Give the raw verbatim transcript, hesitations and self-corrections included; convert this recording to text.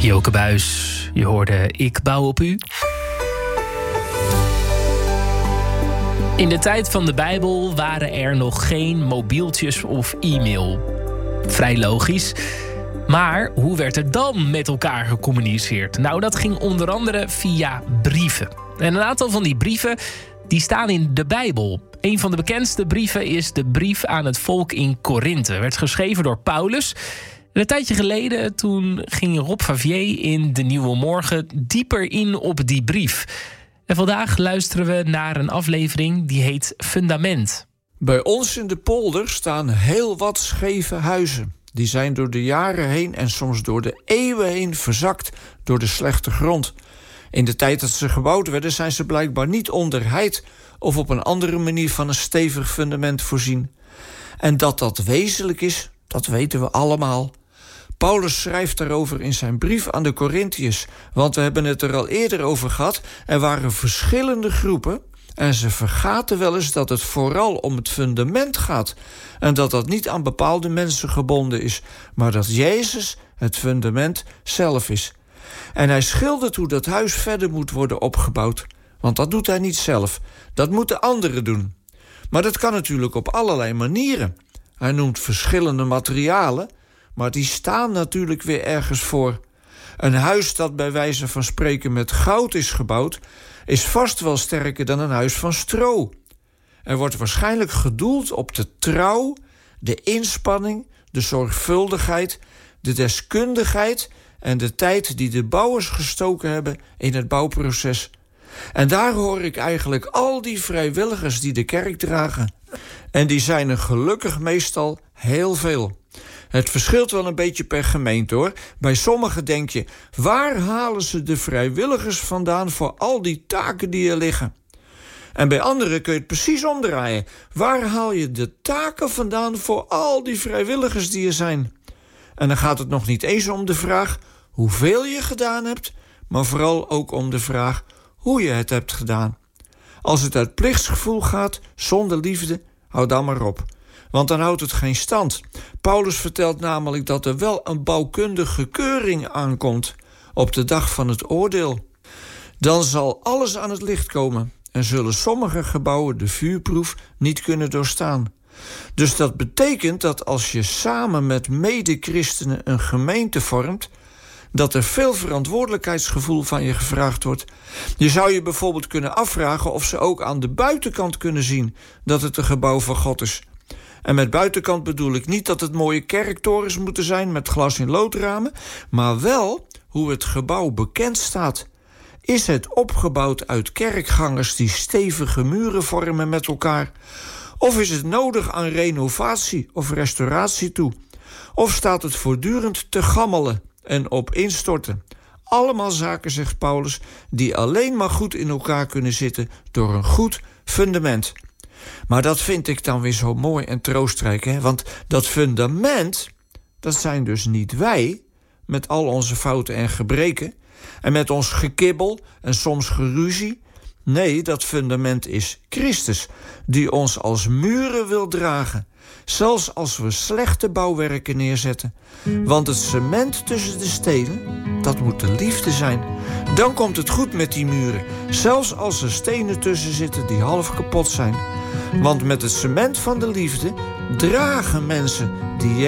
Joke Buijs, je hoorde Ik bouw op u. In de tijd van de Bijbel waren er nog geen mobieltjes of e-mail. Vrij logisch. Maar hoe werd er dan met elkaar gecommuniceerd? Nou, dat ging onder andere via brieven. En een aantal van die brieven die staan in de Bijbel. Een van de bekendste brieven is de brief aan het volk in Korinthe. Werd geschreven door Paulus. En een tijdje geleden toen ging Rob Favier in De Nieuwe Morgen dieper in op die brief. En vandaag luisteren we naar een aflevering die heet Fundament. Bij ons in de polder staan heel wat scheve huizen. Die zijn door de jaren heen en soms door de eeuwen heen verzakt door de slechte grond. In de tijd dat ze gebouwd werden zijn ze blijkbaar niet onderheid of op een andere manier van een stevig fundament voorzien. En dat dat wezenlijk is, dat weten we allemaal. Paulus schrijft daarover in zijn brief aan de Korintiërs, want we hebben het er al eerder over gehad. Er waren verschillende groepen en ze vergaten wel eens dat het vooral om het fundament gaat. En dat dat niet aan bepaalde mensen gebonden is, maar dat Jezus het fundament zelf is. En hij schildert hoe dat huis verder moet worden opgebouwd. Want dat doet hij niet zelf, dat moeten anderen doen. Maar dat kan natuurlijk op allerlei manieren. Hij noemt verschillende materialen, maar die staan natuurlijk weer ergens voor. Een huis dat bij wijze van spreken met goud is gebouwd, is vast wel sterker dan een huis van stro. Er wordt waarschijnlijk gedoeld op de trouw, de inspanning, de zorgvuldigheid, de deskundigheid en de tijd die de bouwers gestoken hebben in het bouwproces. En daar hoor ik eigenlijk al die vrijwilligers die de kerk dragen. En die zijn er gelukkig meestal heel veel. Het verschilt wel een beetje per gemeente, hoor. Bij sommigen denk je, waar halen ze de vrijwilligers vandaan voor al die taken die er liggen? En bij anderen kun je het precies omdraaien. Waar haal je de taken vandaan voor al die vrijwilligers die er zijn? En dan gaat het nog niet eens om de vraag hoeveel je gedaan hebt, maar vooral ook om de vraag hoe je het hebt gedaan. Als het uit plichtsgevoel gaat, zonder liefde, hou dan maar op. Want dan houdt het geen stand. Paulus vertelt namelijk dat er wel een bouwkundige keuring aankomt op de dag van het oordeel. Dan zal alles aan het licht komen en zullen sommige gebouwen de vuurproef niet kunnen doorstaan. Dus dat betekent dat als je samen met mede-christenen een gemeente vormt, dat er veel verantwoordelijkheidsgevoel van je gevraagd wordt. Je zou je bijvoorbeeld kunnen afvragen of ze ook aan de buitenkant kunnen zien dat het een gebouw van God is. En met buitenkant bedoel ik niet dat het mooie kerktorens moeten zijn met glas- in loodramen, maar wel hoe het gebouw bekend staat. Is het opgebouwd uit kerkgangers die stevige muren vormen met elkaar? Of is het nodig aan renovatie of restauratie toe? Of staat het voortdurend te gammelen en op instorten? Allemaal zaken, zegt Paulus, die alleen maar goed in elkaar kunnen zitten door een goed fundament. Maar dat vind ik dan weer zo mooi en troostrijk, hè? Want dat fundament, dat zijn dus niet wij, met al onze fouten en gebreken, en met ons gekibbel en soms geruzie. Nee, dat fundament is Christus, die ons als muren wil dragen, zelfs als we slechte bouwwerken neerzetten. Want het cement tussen de stenen, dat moet de liefde zijn. Dan komt het goed met die muren, zelfs als er stenen tussen zitten die half kapot zijn. Want met het cement van de liefde dragen mensen die